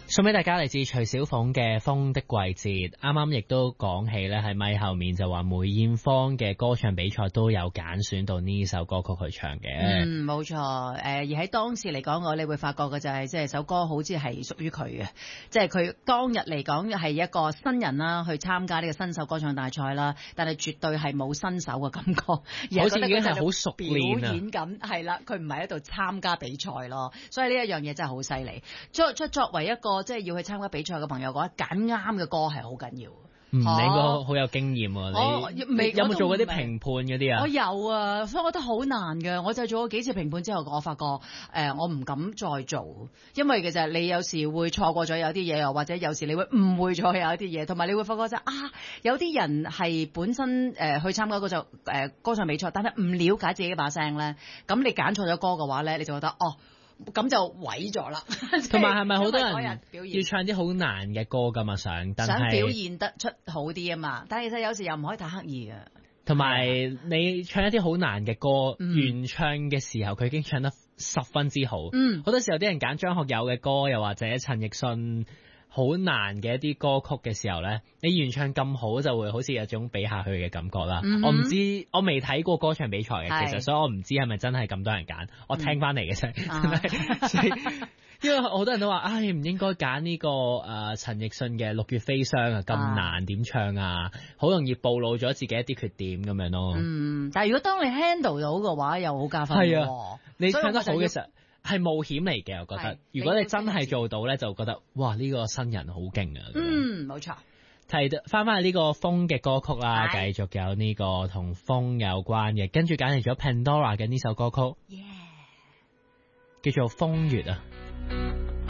送俾大家嚟自徐小鳳嘅《風的季節》，啱啱亦都講起咧，喺咪後面就話梅艷芳嘅歌唱比賽都有揀選到呢首歌曲去唱嘅。 冇錯。而喺當時嚟講，你會發覺嘅就係即係首歌好似係屬於佢嘅，即係佢當日嚟講係一個新人啦，去參加呢個新秀歌唱大賽啦，但係絕對係冇新手嘅感覺，而好似已經係好熟練表演緊，係啦，佢唔係喺度參加比賽咯，所以呢一樣嘢真係好犀利。作為一個即係要去參加比賽嘅朋友嘅話，揀啱嘅歌係好緊要。 你應該好有經驗喎，你有冇做過啲評判嗰啲啊？ 我有啊，所以我覺得好難嘅。我就做過幾次評判之後，我發覺我唔敢再做，因為其實你有時會錯過咗有啲嘢，又或者有時你會誤會咗有一啲嘢，同埋你會發覺有啲人係本身去參加嗰歌唱比賽，但係唔了解自己把聲咧，咁你揀錯咗歌嘅話咧，你就覺得咁就毀咗啦。 同埋係咪好多人要唱啲好難嘅歌噶嘛？想表現得出好啲啊嘛，但係其實有時又唔可以太刻意嘅。 同埋你唱一啲好難嘅歌，原唱嘅時候佢已經唱得十分之好。好多時候啲人揀張學友嘅歌，又或者陳奕迅好難嘅一啲歌曲嘅時候咧，你原唱咁好，就會好似有種比下去嘅感覺啦。我唔知，我未睇過歌唱比賽嘅，其實所以我唔知係咪真係咁多人揀，我聽翻嚟嘅啫。因為好多人都話，唔應該揀呢個陳奕迅嘅《六月飛霜》啊，咁難點唱啊，好容易暴露咗自己一啲缺點咁樣咯。 但係如果當你 handle 到嘅話，又好加分。係啊，你唱得好嘅時候係冒險嚟嘅，我覺得。如果你真係做到咧，就覺得哇，呢個新人好勁啊！ 冇錯。 提翻去呢個風嘅歌曲啦，繼續有呢個同風有關嘅，跟住揀嚟咗 Pandora 嘅呢首歌曲，叫做《風月》啊。